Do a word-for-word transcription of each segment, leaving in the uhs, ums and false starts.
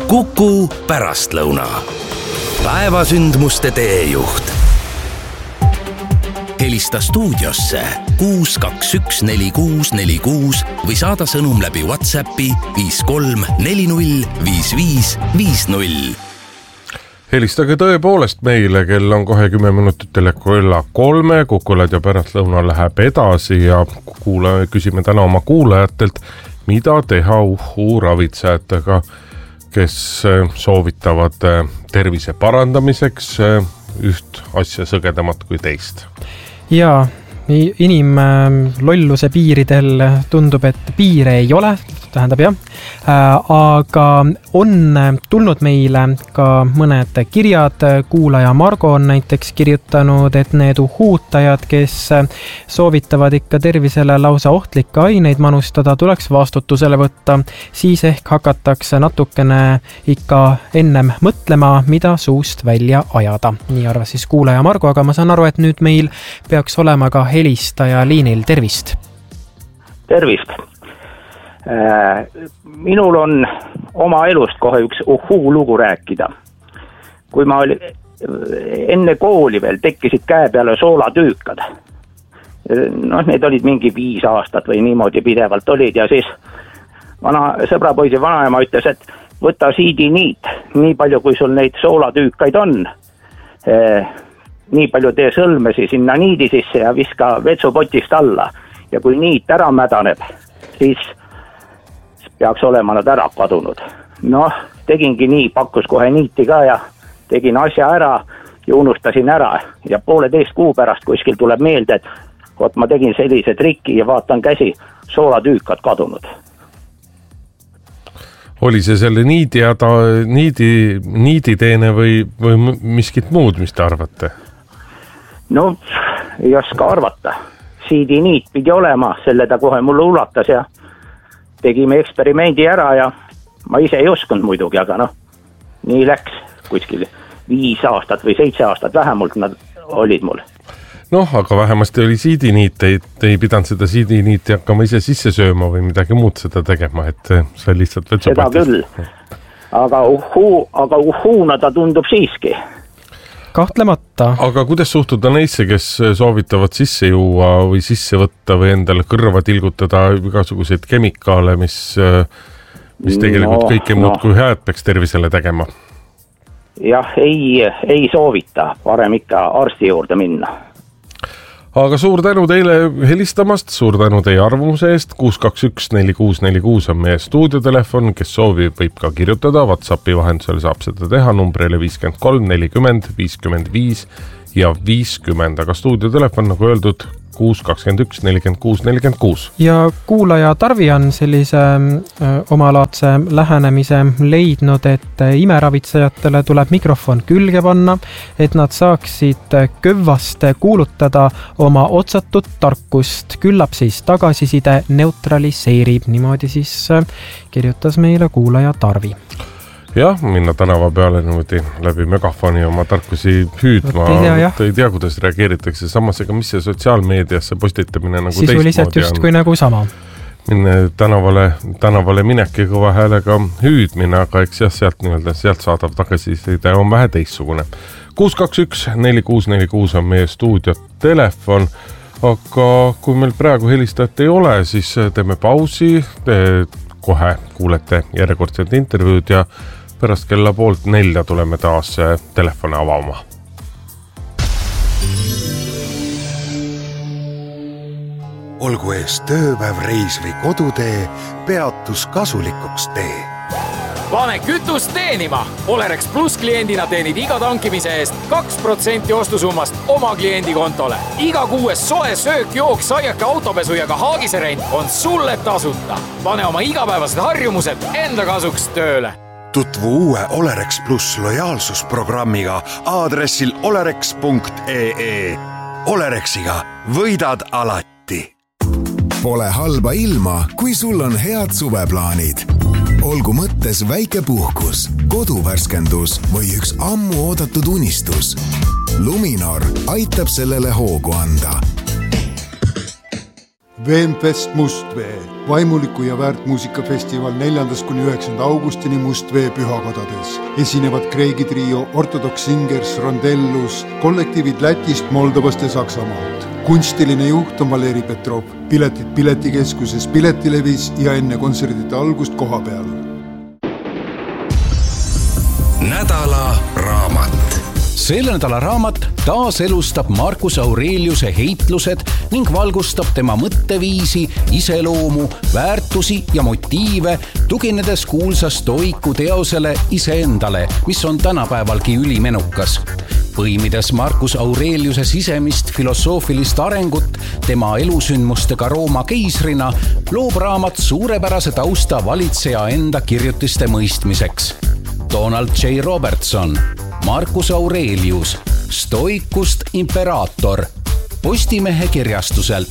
Kuku pärastlõuna. Päevasündmuste teejuht. Helista stuudiosse kuus kaks üks neli kuus neli kuus või saada sõnum läbi WhatsAppi viis kolm neli null viis viis viis null. Helistage tõepoolest meile, kell on kohe kümme minutit üle kella kolme, Kukulad ja pärastlõuna läheb edasi ja kuule, küsime täna oma kuulajatelt, mida teha uhuu ravitsejatega, kes soovitavad tervise parandamiseks üht asja sõgedamat kui teist. Jaa, inimlolluse piiridel tundub, et piire ei ole, tähendab jah, aga on tulnud meile ka mõned kirjad. Kuulaja Margo on näiteks kirjutanud, et need uhuutajad, kes soovitavad ikka tervisele lausa ohtlikke aineid manustada, tuleks vastutusele võtta. Siis ehk hakatakse natukene ikka ennem mõtlema, mida suust välja ajada. Nii arvas siis kuulaja Margo, aga ma saan aru, et nüüd meil peaks olema ka helistaja liinil. Tervist! Tervist! Minul on oma elust kohe üks uhuu lugu rääkida. Kui ma oli, enne kooli veel tekkisid käe peale soolatüükad. Noh, need olid mingi viis aastat või niimoodi pidevalt olid ja siis vana sõbrapoisi vanaema ütles, et võta siidiniit, nii palju kui sul neid soolatüükaid on, nii palju tee sõlmesi sinna niidi sisse ja viska vetsupotist alla ja kui niit ära mädaneb, siis peaks olema nad ära kadunud. Noh, tegingi nii, pakkus kohe niiti ka ja tegin asja ära ja unustasin ära. Ja pooleteist kuu pärast kuskil tuleb meelde, et oot, ma tegin sellise triki ja vaatan käsi, soolatüükad kadunud. Oli see selle niidi, ja ta, niidi, niiditeene või, või miskit muud, mis te arvate? No, ei oska arvata. Siidi niit pidi olema, selle ta kohe mulle ulatas ja tegime eksperimendi ära ja ma ise ei oskunud muidugi, aga noh, nii läks kuskil viis aastat või seitse aastat vähemalt nad olid mul. Noh, aga vähemasti oli siidiniit, ei, ei pidanud seda siidiniiti hakkama ise sisse sööma või midagi muud seda tegema, et see lihtsalt vetsupotist. Seda küll, aga uhuu, aga uhuuna ta tundub siiski. Kahtlemata. Aga kuidas suhtuda neisse, kes soovitavad sisse juua või sisse võtta või endale kõrva tilgutada igasuguseid kemikaale, mis, mis tegelikult no, kõike muud no. kui head peaks tervisele tegema? Jah, ei, ei soovita, parem ikka arsti juurde minna. Aga suur tänu teile helistamast, suur tänu teie arvamuse eest. kuus kaks üks neli kuus neli kuus on meie stuudiotelefon, kes soovib, võib ka kirjutada. WhatsAppi vahendusel saab seda teha numbrile viiskümmend kolm nelikümmend viiskümmend viis ja viiskümmend, aga stuudiotelefon, nagu öeldud, kuus kakskümmend üks nelikümmend kuus nelikümmend kuus. Ja kuulaja Tarvi on sellise öö, omalaadse lähenemise leidnud, et imeravitsejatele tuleb mikrofon külge panna, et nad saaksid kõvvast kuulutada oma otsatut tarkust. Küllap siis tagasiside neutraliseerib. Niimoodi siis kirjutas meile kuulaja Tarvi. Jah, minna tänava peale niimoodi läbi megafoni oma tarkusi hüüdma. Ei tea, ei tea, kuidas reageeritakse. Samas, ega mis see sotsiaalmeediasse postitamine nagu sisuliselt just kui nagu sama. Minne tänavale, tänavale mineki kõva häälega hüüdmine, aga eks jah, sealt, nii-öelda, sealt saadav tagasiside on vähe teistsugune. kuus kaks üks neli kuus neli kuus on meie stuudio telefon, aga kui meil praegu helistajat ei ole, siis teeme pausi, te kohe kuulete järjekordselt intervjuud ja pärast kella poolt nelja tuleme taas telefone avama. Olgu ees tööpäev, reis või kodutee, peatus kasulikuks tee. Pane kütust teenima! Olerex Plus kliendina teenid iga tankimise eest kaks protsenti ostusummast oma kliendi kontole. Iga kuues soe söök, jook, saiake, autopesu ja ka haagiserent on sulle tasuta. Pane oma igapäevased harjumused enda kasuks tööle. Tutvu uue Olerex Plus lojaalsusprogrammiga aadressil olerex punkt ee. Olerexiga võidad alati. Pole halba ilma, kui sul on head suveplaanid. Olgu mõttes väike puhkus, koduvärskendus või üks ammu oodatud unistus. Luminor aitab sellele hoogu anda. Veemfest Mustvee, vaimuliku ja väärtmuusikafestival neljandast kuni üheksanda augustini Mustvee pühakodades. Esinevad Kreegi trio, Orthodox Singers, Rondellus, kollektiivid Lätist, Moldovast ja Saksamaalt. Kunstiline juht on Valeri Petrov, piletid Piletikeskuses, Piletilevis ja enne kontserdite algust koha peal. Nädala raamat. Selle nädala raamat taas elustab Marcus Aureliuse heitlused ning valgustab tema mõtteviisi, iseloomu, väärtusi ja motiive, tuginedes kuulsa stoiku teosele iseendale, mis on tänapäevalgi ülimenukas. Põimides Marcus Aureliuse sisemist filosoofilist arengut tema elusündmustega Rooma keisrina, loob raamat suurepärase tausta valitseja enda kirjutiste mõistmiseks. Donald J. Robertson, Marcus Aurelius, Stoikust imperaator, Postimehe kirjastuselt.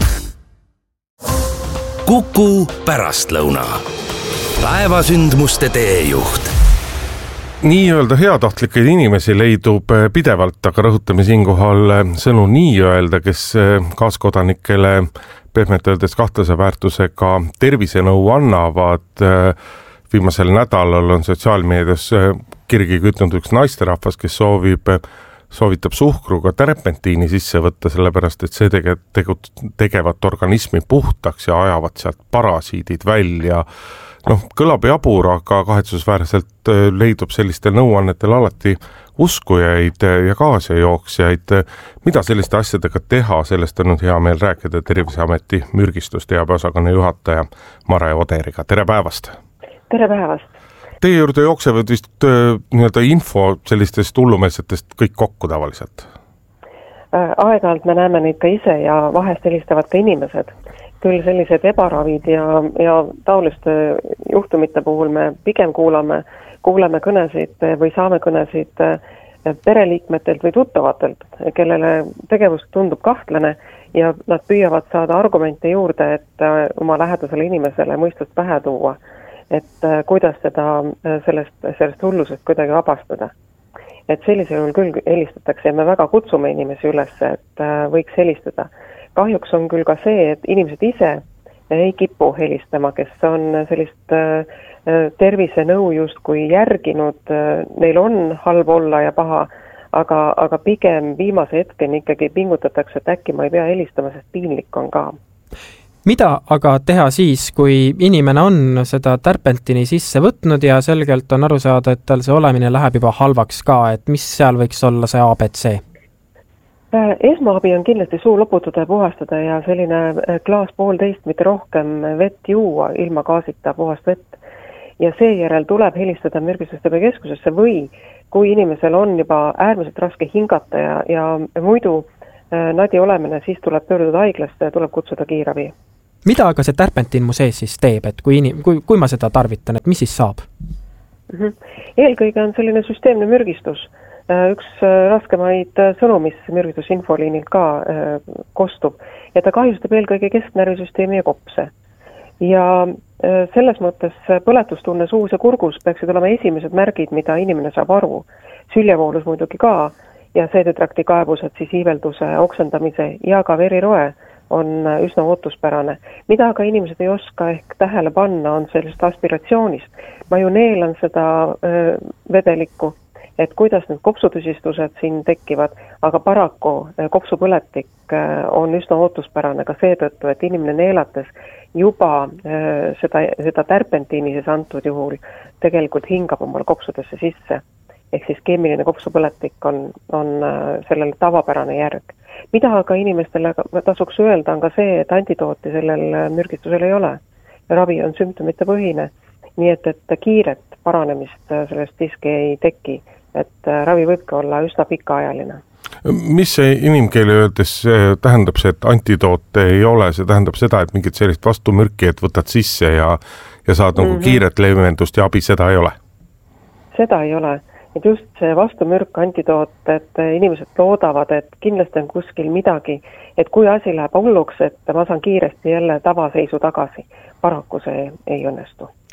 Kuku pärastlõuna. Päevasündmuste teejuht. Nii-öelda heatahtlikeid inimesi leidub pidevalt, aga rõhutame siinkohal sõnu nii-öelda, kes kaaskodanikele pehmelt öeldes kahtlase väärtusega tervisenõu annavad. Viimasel nädalal on sotsiaalmeedias kirgi kütnud üks naisterahvas, kes soovib, soovitab suhkruga terpentiini sisse võtta, sellepärast et see tege, tegu, tegevat organismi puhtaks ja ajavad sealt parasiidid välja. Noh, kõlab jabur, aga kahetsusväärselt leidub sellistel nõuannetel alati uskujaid ja kaasjajooksjaid. Mida selliste asjadega teha, sellest on hea meel rääkida Terviseameti mürgistusteabeosakonna juhataja Mare Oderiga. Tere päevast! Tere päevast! Teie juurde jooksevad vist nii-öelda info sellistest hullumeelsetest kõik kokku tavaliselt? Aeg-ajalt me näeme neid ka ise ja vahest helistavad ka inimesed. Küll sellised ebaravid ja, ja taoliste juhtumite puhul me pigem kuulame, kuuleme kõnesid või saame kõnesid pereliikmetelt või tuttavatelt, kellele tegevus tundub kahtlane ja nad püüavad saada argumente juurde, et oma lähedasele inimesele mõistust pähe tuua, et kuidas seda sellest, sellest hullusest kuidagi vabastada. Et sellisel juhul küll helistatakse ja me väga kutsume inimesi üles, et võiks helistada. Kahjuks on küll ka see, et inimesed ise ei kipu helistama, kes on sellist tervise nõu just kui järginud, neil on halb olla ja paha, aga, aga pigem viimase hetkeni ikkagi pingutatakse, et äkki ma ei pea helistama, sest piinlik on ka. Mida aga teha siis, kui inimene on seda terpentini sisse võtnud ja selgelt on aru saada, et tal see olemine läheb juba halvaks ka, et mis seal võiks olla see A B C? Esmaabi on kindlasti suu loputada ja puhastada ja selline klaas poolteist, mitte rohkem vett juua ilma gaasita puhast vett. Ja seejärel tuleb helistada mürgistusteabekeskusesse või kui inimesel on juba äärmiselt raske hingata ja, ja muidu nadi olemine, siis tuleb pöörduda haiglasse ja tuleb kutsuda kiirabi. Mida aga see terpentiin mu sees siis teeb, et kui, inim, kui, kui ma seda tarvitan, et mis siis saab? Eelkõige on selline süsteemne mürgistus. Üks raskemaid sõnu, mis mürgistusinfoliinilt ka kostub ja ta kahjustab eelkõige kesknärvisüsteemi ja kopse. Ja selles mõttes põletustunne suus ja kurgus peaksid olema esimesed märgid, mida inimene saab aru. Süljevoolus muidugi ka ja seedetrakti kaebused, siis iivelduse, oksendamise ja ka veriroe on üsna ootuspärane. Mida aga inimesed ei oska ehk tähele panna, on sellest aspiratsioonist. Ma ju neelan seda öö, vedelikku, et kuidas need kopsutüsistused siin tekivad, aga paraku kopsupõletik on üsna ootuspärane ka seetõttu, et inimene neelates juba seda, seda terpentiini siis antud juhul tegelikult hingab omal kopsudesse sisse. Ehk siis keemiline kopsupõletik on, on sellel tavapärane järg. Mida aga inimestele tasuks öelda on ka see, et antidooti sellel mürgistusel ei ole. Ravi on sümptomite põhine, nii et, et kiiret paranemist sellest diski ei teki. Et ravi võibki olla üsna pikaajaline. Mis see inimkeeli öeldes tähendab see, et antidoote ei ole? See tähendab seda, et mingit sellist vastumürki, et võtad sisse ja, ja saad mm-hmm. nagu kiiret leevendust ja abi, seda ei ole? Seda ei ole. Et just see vastumürk, antidoot, et inimesed loodavad, et kindlasti on kuskil midagi, et kui asi läheb hulluks, et ma saan kiiresti jälle tavaseisu tagasi. Paraku see ei õnnestu.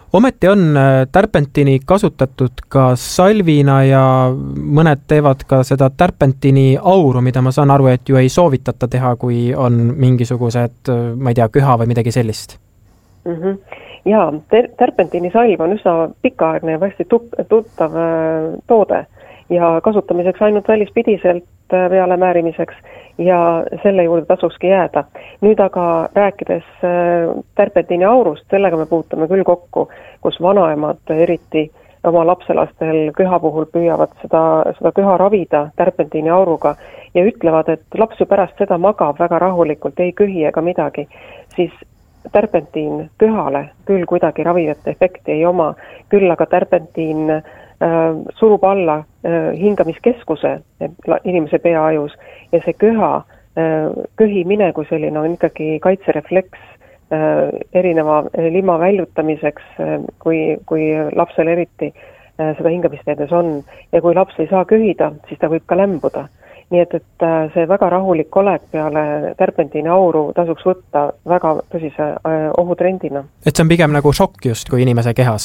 ometi on tärpentini kasutatud ka salvina ja mõned teevad ka seda tärpentini auru, mida ma saan aru, et ju ei soovitata teha, kui on mingisugused, ma ei tea, köha või midagi sellist. Mm-hmm. Jaa, tärpentini salv on üsna pikaaegne ja hästi tuttav toode ja kasutamiseks ainult välispidiselt peale määrimiseks ja selle juurde tasukski jääda. Nüüd aga rääkides tärpentini aurust, sellega me puutume küll kokku, kus vanaemad eriti oma lapselastel köha puhul püüavad seda, seda köha ravida tärpentini auruga ja ütlevad, et laps ju pärast seda magab väga rahulikult, ei köhi ega midagi, siis tärpentiin köhale küll kuidagi ravivat efekti ei oma, küll aga tärpentiin äh, surub alla äh, hingamiskeskuse inimese peaajus ja see köha, äh, köhimine kui selline on ikkagi kaitserefleks äh, erineva lima väljutamiseks, äh, kui, kui lapsel eriti äh, seda hingamisteedes on ja kui laps ei saa köhida, siis ta võib ka lämbuda. Nii et, et see väga rahulik olek peale tärpentini auru tasuks võtta väga tõsise ohutrendina. Et see on pigem nagu šokk just kui inimese kehas?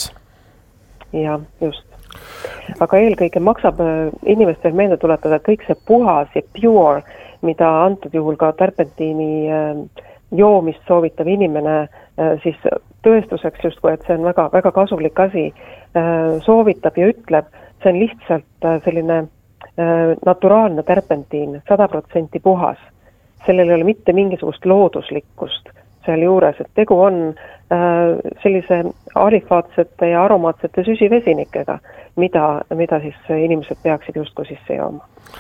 Ja, just. Aga eelkõige maksab inimestel meelde tuletada, et kõik see puhas ja pure, mida antud juhul ka tärpentini joomist soovitav inimene siis tõestuseks justkui, et see on väga, väga kasulik asi, soovitab ja ütleb, see on lihtsalt selline naturaalne tärpentiin, sada protsenti puhas. Sellel ei ole mitte mingisugust looduslikkust seal juures, et tegu on äh, sellise alifaatsete ja aromaatsete süsivesinikega, mida, mida siis inimesed peaksid justkui sisse jooma.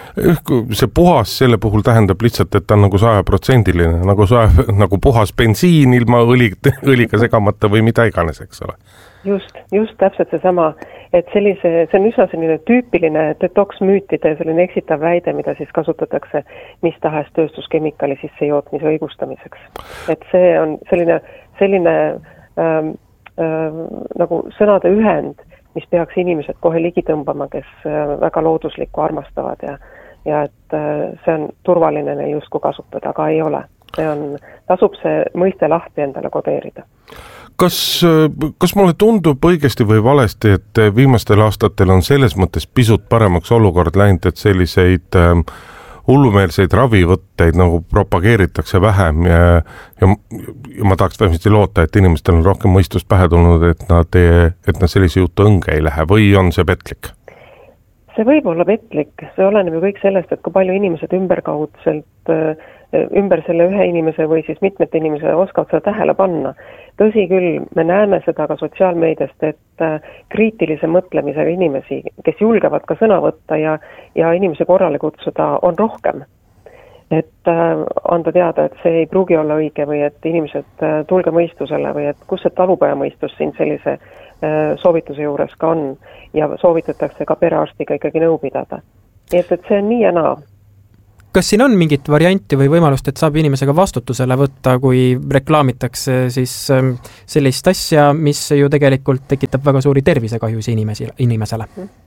See puhas selle puhul tähendab lihtsalt, et ta on nagu sajaprotsendiline, nagu, saja, nagu puhas bensiin ilma õli, õliga segamata või mida iganes, eks ole. Just, just täpselt see sama, et sellise, see on üsna selline tüüpiline detox-müütide selline eksitav väide, mida siis kasutatakse mis tahes tööstuskemikali sisse jootmise õigustamiseks. Et see on selline, selline ähm, ähm, nagu sõnade ühend, mis peaks inimesed kohe ligi tõmbama, kes äh, väga looduslikku armastavad ja, ja et äh, see on turvaline justkui kasutada, aga ei ole. See on, tasub see mõiste lahti endale kodeerida. Kas, kas mulle tundub õigesti või valesti, et viimastel aastatel on selles mõttes pisut paremaks olukord läinud, et selliseid äh, hullumeelseid ravivõtteid nagu propageeritakse vähem ja, ja, ja ma tahaks vähemasti loota, et inimestel on rohkem mõistust pähe tulnud, et nad, et nad sellise jutu õnge ei lähe või on see petlik? See võib olla petlik, see oleneb ju kõik sellest, et kui palju inimesed ümberkaudselt ümber selle ühe inimese või siis mitmete inimese oskavad seda tähele panna. Tõsi küll, me näeme seda ka sotsiaalmeediast, et kriitilise mõtlemisega inimesi, kes julgevad ka sõna võtta ja, ja inimese korrale kutsuda, on rohkem. Et anda teada, et see ei pruugi olla õige või et inimesed tulge mõistusele või et kus see talupoja mõistus siin sellise soovituse juures ka on ja soovitatakse ka perearstiga ikkagi nõu pidada. Nii et, et see on nii ja naa. Kas siin on mingit varianti või võimalust, et saab inimesega vastutusele võtta, kui reklaamitakse siis sellist asja, mis ju tegelikult tekitab väga suuri tervisekahjusi inimesele?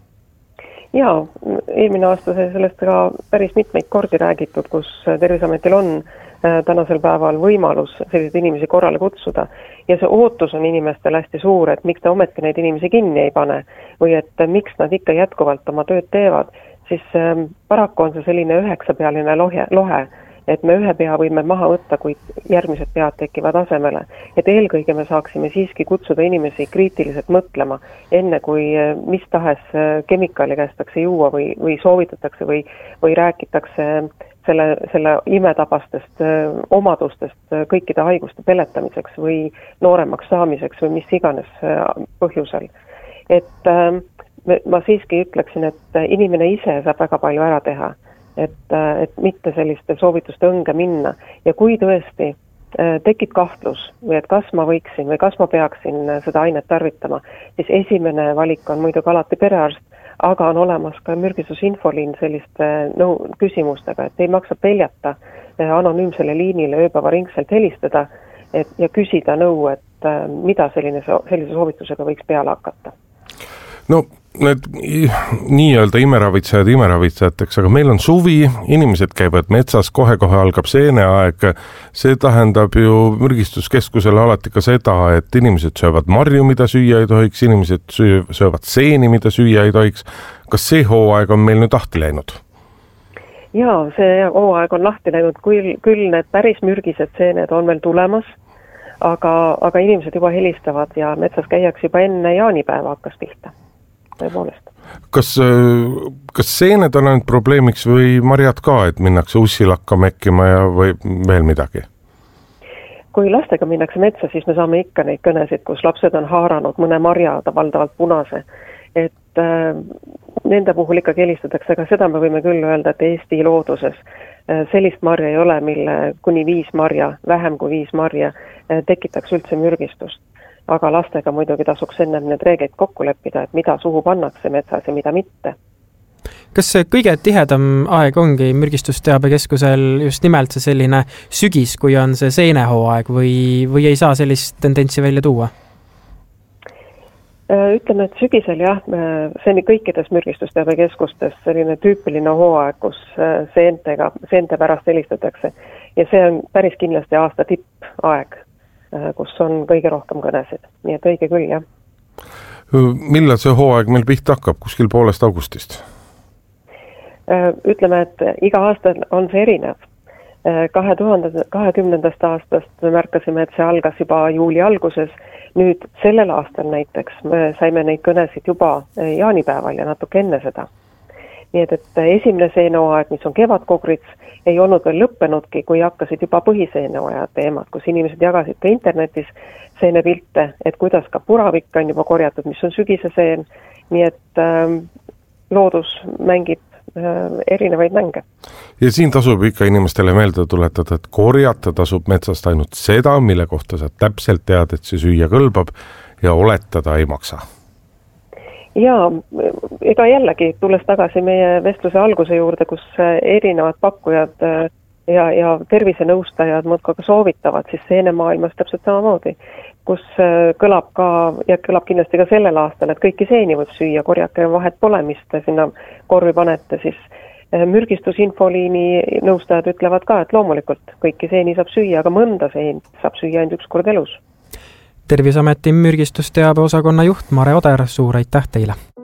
Jaa, eelmine aasta sai sellest ka päris mitmeid kordi räägitud, kus Terviseametil on tänasel päeval võimalus selliseid inimesi korrale kutsuda ja see ootus on inimestel hästi suur, et miks ta ometi neid inimesi kinni ei pane või et miks nad ikka jätkuvalt oma tööd teevad, siis paraku on see selline üheksapealine lohe, lohe, et me ühe pea võime maha võtta, kui järgmised pead tekivad asemele. Et eelkõige me saaksime siiski kutsuda inimesi kriitiliselt mõtlema, enne kui mis tahes kemikaali käestakse juua või, või soovitatakse või, või räägitakse selle, selle imetabastest omadustest kõikide haiguste peletamiseks või nooremaks saamiseks või mis iganes põhjusel. Et ma siiski ütleksin, et inimene ise saab väga palju ära teha, et, et mitte selliste soovituste õnge minna. Ja kui tõesti tekib kahtlus või et kas ma võiksin või kas ma peaksin seda ainet tarvitama, siis esimene valik on muidugi alati perearst, aga on olemas ka mürgistusinfoliin selliste nõu, küsimustega, et ei maksa peljata anonüümsele liinile ööpäevaringselt helistada et, ja küsida nõu, et mida selline, sellise soovitusega võiks peale hakata. No need nii-öelda imeravitsejad imeravitsejateks, aga meil on suvi, inimesed käivad metsas, kohe-kohe algab seeneaeg. See tähendab ju mürgistuskeskusele alati ka seda, et inimesed söövad marju, mida süüa ei tohiks, inimesed söövad seeni, mida süüa ei tohiks. Kas see hooaeg on meil nüüd lahti läinud? Jaa, see hooaeg on lahti läinud, küll, küll need päris mürgised seened on veel tulemas, aga, aga inimesed juba helistavad ja metsas käiaks juba enne jaanipäeva hakkas pihta. Tõepoolest. Kas, kas seened on ainult probleemiks või marjad ka, et minnakse ussilakka mekkima ja või veel midagi? Kui lastega minnakse metsa, siis me saame ikka neid kõnesid, kus lapsed on haaranud mõne marja, valdavalt punase. Et äh, nende puhul ikkagi helistatakse, aga seda me võime küll öelda, et Eesti looduses äh, sellist marja ei ole, mille kuni viis marja, vähem kui viis marja äh, tekitaks üldse mürgistust. Aga lastega muidugi tasuks ennem need reeglid kokku leppida, et mida suhu pannakse metsas ja mida mitte. Kas see kõige tihedam aeg ongi mürgistusteabekeskusel just nimelt see selline sügis, kui on see seenehooaeg või, või ei saa sellist tendentsi välja tuua? Ütleme, et sügisel jah, see on kõikides mürgistusteabekeskustes selline tüüpiline hooaeg, kus seentega, seente pärast helistatakse ja see on päris kindlasti aasta tippaeg, kus on kõige rohkem kõnesid. Nii et õige küll, jah. Millal see hooaeg meil pihta hakkab? Kuskil poolest augustist? Ütleme, et iga aasta on see erinev. kahe tuhande kahekümnendast aastast me märkasime, et see algas juba juuli alguses. Nüüd sellel aastal näiteks me saime neid kõnesid juba jaanipäeval ja natuke enne seda. Nii et, et esimene seenehooaeg, mis on kevadkogrits, ei olnud veel lõppenudki, kui hakkasid juba põhiseenehooaja teemad, kus inimesed jagasid ka internetis seenepilte, et kuidas ka puravik on juba korjatud, mis on sügise seen. Nii et äh, loodus mängib äh, erinevaid mänge. Ja siin tasub ikka inimestele meelde tuletada, et korjata tasub metsast ainult seda, mille kohta sa täpselt tead, et see süüa kõlbab ja oletada ei maksa. Jaa, ega jällegi tulles tagasi meie vestluse alguse juurde, kus erinevad pakkujad ja, ja tervisenõustajad muudkui soovitavad, siis seenemaailmas täpselt samamoodi, kus kõlab ka, ja kõlab kindlasti ka sellel aastal, et kõiki seeni võib süüa, korjake vahet pole, mis te sinna korvi panete, siis mürgistusinfoliini nõustajad ütlevad ka, et loomulikult kõiki seeni saab süüa, aga mõnda seeni saab süüa ainult üks kord elus. Tervisameti mürgistusteabe osakonna juht Mare Oder, suur aitäh teile!